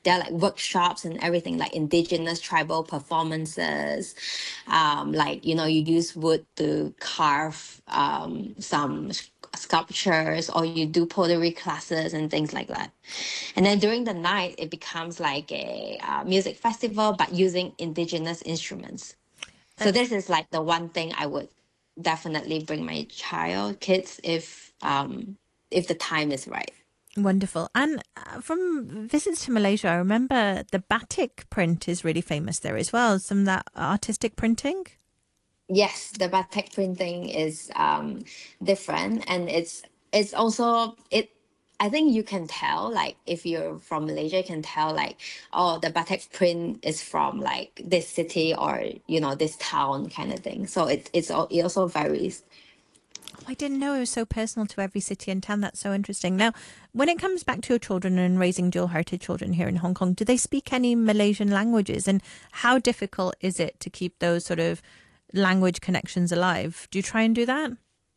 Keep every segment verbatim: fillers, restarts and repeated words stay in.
there are like workshops and everything, like indigenous tribal performances. Um, like, you know, you use wood to carve um, some s- sculptures, or you do pottery classes and things like that. And then during the night, it becomes like a uh, music festival, but using indigenous instruments. So this is like the one thing I would definitely bring my child, kids, if um if the time is right. Wonderful. And uh, from visits to Malaysia, I remember the batik print is really famous there as well. Some of that artistic printing. Yes, the batik printing is um different, and it's it's also it I think you can tell, like, if you're from Malaysia, you can tell, like, oh, the batik print is from like this city, or you know, this town kind of thing. So it it's al- it also varies. Oh, I didn't know it was so personal to every city and town. That's so interesting. Now, when it comes back to your children and raising dual heritage children here in Hong Kong, do they speak any Malaysian languages? And how difficult is it to keep those sort of language connections alive? Do you try and do that?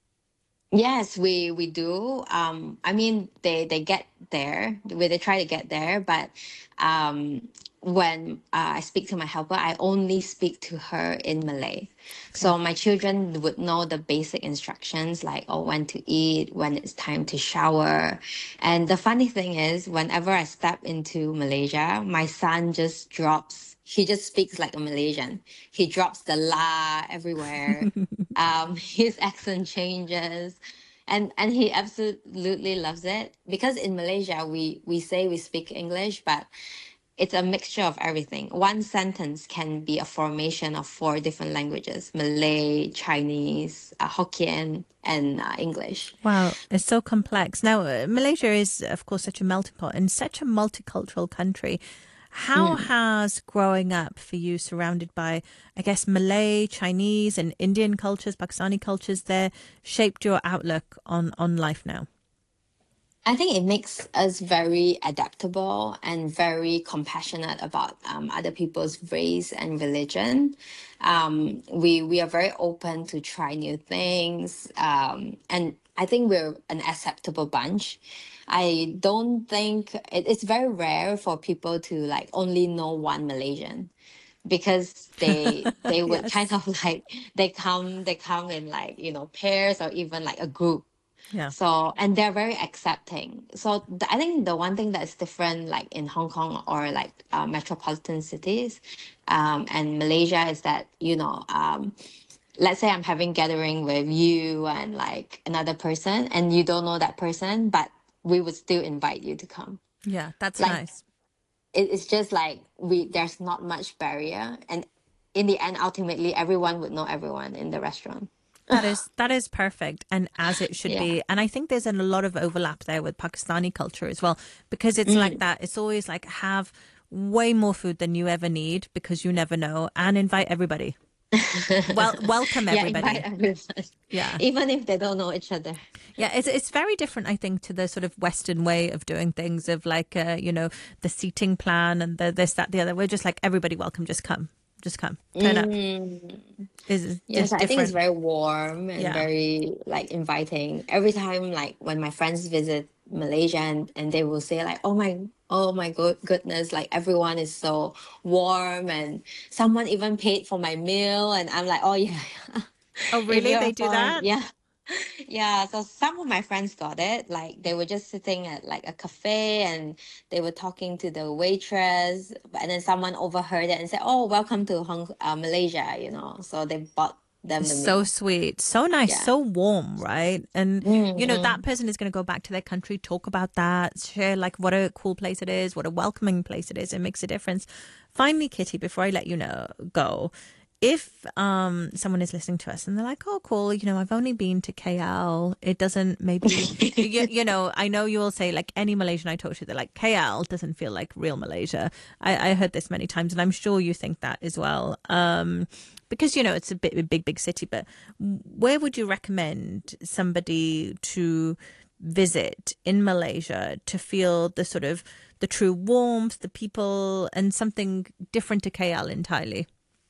Yes, we we do. Um, I mean, they they get there, where they try to get there, but um, when uh, I speak to my helper, I only speak to her in Malay. Okay. So my children would know the basic instructions, like, oh, when to eat, when it's time to shower. And the funny thing is, whenever I step into Malaysia, my son just drops. He just speaks like a Malaysian. He drops the la everywhere. Um, his accent changes, and and he absolutely loves it, because in Malaysia we we say we speak English, but it's a mixture of everything. One sentence can be a formation of four different languages: Malay, Chinese, uh, Hokkien, and uh, English. Wow, it's so complex. Now, uh, Malaysia is, of course, such a melting pot and such a multicultural country. How Mm. has growing up for you, surrounded by, I guess, Malay, Chinese, and Indian cultures, Pakistani cultures, there, shaped your outlook on on life now? I think it makes us very adaptable and very compassionate about um, other people's race and religion. Um, we we are very open to try new things, um, and I think we're an acceptable bunch. I don't think it, it's very rare for people to like only know one Malaysian, because they they would kind Yes. of like, they come they come in, like, you know, pairs, or even like a group. Yeah. So, and they're very accepting. So, the, I think the one thing that's different, like in Hong Kong or like uh, metropolitan cities, um, and Malaysia, is that, you know, um, let's say I'm having gathering with you and like another person, and you don't know that person, but we would still invite you to come. Yeah, that's Like, nice. it, it's just like we there's not much barrier, and in the end, ultimately, everyone would know everyone in the restaurant. That is that is perfect, and as it should Yeah. be. And I think there's a lot of overlap there with Pakistani culture as well, because it's like Mm. that. It's always like have way more food than you ever need because you never know, and invite everybody. Well, welcome Yeah, invite everybody. everyone, Yeah. even if they don't know each other. Yeah, it's it's very different, I think, to the sort of Western way of doing things, of like, uh, you know, the seating plan and the this, that, the other. We're just like, everybody welcome, just come, just come, turn up. Mm. Is Yes, just I think it's different. very warm and Yeah. very like inviting. Every time, like when my friends visit Malaysia, and, and they will say like, "Oh my, oh my good goodness!" Like everyone is so warm, and someone even paid for my meal, and I'm like, "Oh yeah, Oh, if really? you're They do foreign, that? yeah." Yeah, so some of my friends got it. Like they were just sitting at like a cafe, and they were talking to the waitress, and then someone overheard it and said, "Oh, welcome to Hong uh, Malaysia," you know. So they bought them the So meal. sweet, so nice, Yeah. so warm, right? And you know that Mm-hmm. person is going to go back to their country, talk about that, share like what a cool place it is, what a welcoming place it is. It makes a difference. Finally, Kitty, before I let you know go, if um someone is listening to us and they're like, oh, cool, you know, I've only been to K L, it doesn't maybe you, you know, I know you will say, like, any Malaysian I talk to, they're like, K L doesn't feel like real Malaysia. I, I heard this many times, and I'm sure you think that as well. Um, because you know it's a bit a big big city, but where would you recommend somebody to visit in Malaysia to feel the sort of the true warmth, the people, and something different to K L entirely?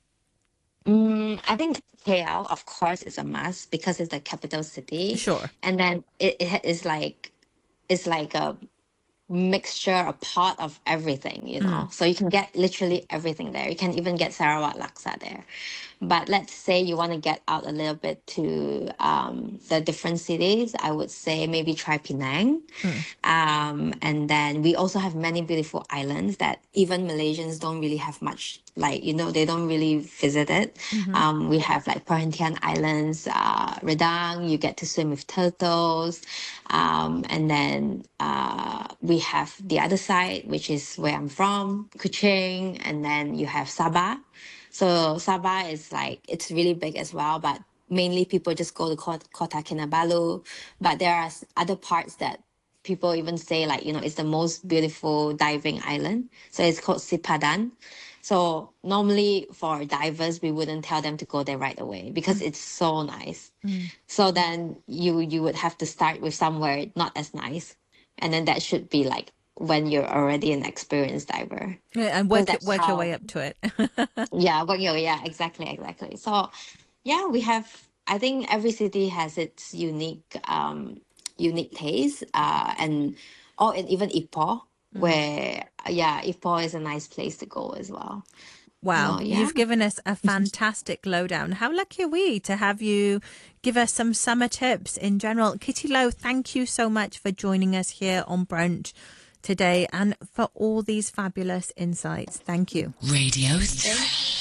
Mm, I think K L, of course, is a must because it's the capital city, Sure. and then it, it is like it's like a mixture, a pot of everything, you know. So you can get literally everything there. You can even get Sarawak laksa there. But let's say you want to get out a little bit to um, the different cities, I would say maybe try Penang. Um, and then we also have many beautiful islands that even Malaysians don't really have much, like, you know, they don't really visit it. Um, we have like Perhentian Islands, uh, Redang, you get to swim with turtles. Um, and then uh, we have the other side, which is where I'm from, Kuching, and then you have Sabah. So Sabah is like, it's really big as well, but mainly people just go to Kot- Kota Kinabalu. But there are s- other parts that people even say like, you know, it's the most beautiful diving island. So it's called Sipadan. So normally for divers, we wouldn't tell them to go there right away because it's so nice. So then you you would have to start with somewhere not as nice. And then that should be like when you're already an experienced diver. Yeah, and Because work that's work your how way up to it. yeah, work your yeah, exactly, exactly. So yeah, we have I think every city has its unique um unique taste. Uh and oh and even Ipoh, where yeah, Ipoh is a nice place to go as well. Wow, So yeah. you've given us a fantastic lowdown. How lucky are we to have you give us some summer tips in general? Kitty Lowe, thank you so much for joining us here on Brunch today and for all these fabulous insights. Thank you. Radio three.